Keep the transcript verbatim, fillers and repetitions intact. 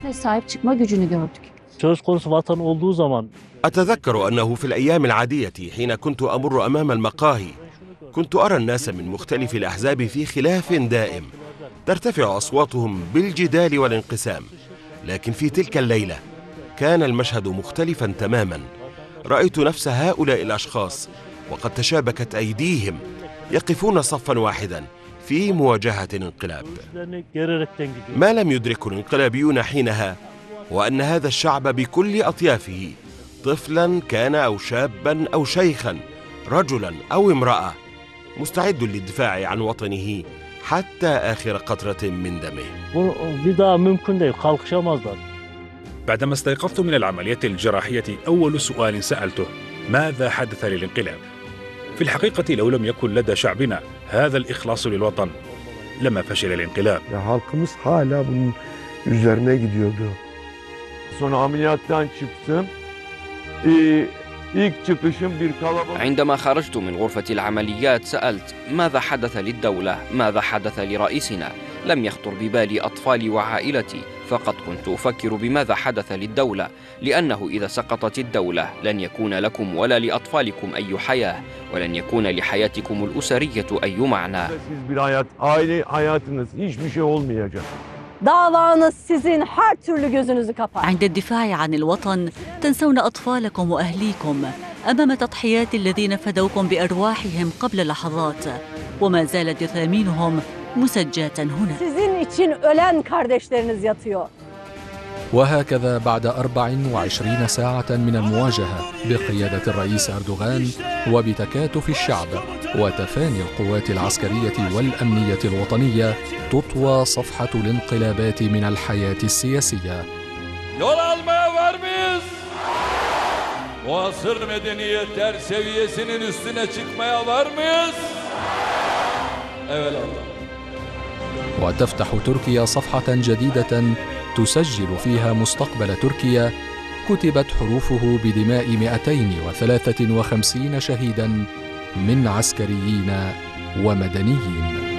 sahip çıkma gücünü gördük. Söz konusu vatan olduğu zaman أتذكر أنه في الأيام العادية حين كنت أمر أمام المقاهي كنت أرى الناس من مختلف الأحزاب في خلاف دائم ترتفع أصواتهم بالجدال والانقسام، لكن في تلك الليلة كان المشهد مختلفا تماما. رأيت نفس هؤلاء الأشخاص وقد تشابكت أيديهم يقفون صفا واحدا في مواجهة الانقلاب. ما لم يدركه الانقلابيون حينها وأن هذا الشعب بكل أطيافه، طفلا كان أو شابا أو شيخا، رجلا أو امرأة، مستعد للدفاع عن وطنه حتى آخر قطرة من دمه. بعدما استيقظت من العملية الجراحية أول سؤال سألته: ماذا حدث للانقلاب؟ في الحقيقة لو لم يكن لدى شعبنا هذا الإخلاص للوطن لما فشل الانقلاب. Halkımız hala bunun üzerine gidiyordu. Sonra ameliyattan çıktım. İlk çıkışım bir kalabalık. عندما خرجت من غرفة العمليات سألت: ماذا حدث للدولة؟ ماذا حدث لرئيسنا؟ لم يخطر ببالي أطفالي وعائلتي، فقط كنت أفكر بماذا حدث للدولة، لأنه إذا سقطت الدولة لن يكون لكم ولا لأطفالكم أي حياة، ولن يكون لحياتكم الأسرية أي معنى. Siz bir hayat, aile hayatınız hiçbir şey olmayacak. Davanız sizin her türlü gözünüzü kapar. عند الدفاع عن الوطن تنسون أطفالكم وأهليكم أمام تضحيات الذين فدوكم بأرواحهم قبل لحظات، وما زالت جثامينهم مسجاة هنا. Sizin için ölen kardeşleriniz yatıyor. وهكذا بعد أربع وعشرين ساعة من المواجهة بقيادة الرئيس أردوغان وبتكاتف الشعب وتفاني القوات العسكرية والأمنية الوطنية تطوى صفحة الانقلابات من الحياة السياسية. Yol almaya var mıyız? Muasır medeniyetler seviyesinin üstüne çıkmaya var mıyız? Evelallah. وتفتح تركيا صفحة جديدة تسجل فيها مستقبل تركيا كتبت حروفه بدماء مئتين وثلاثة وخمسين شهيدا من عسكريين ومدنيين.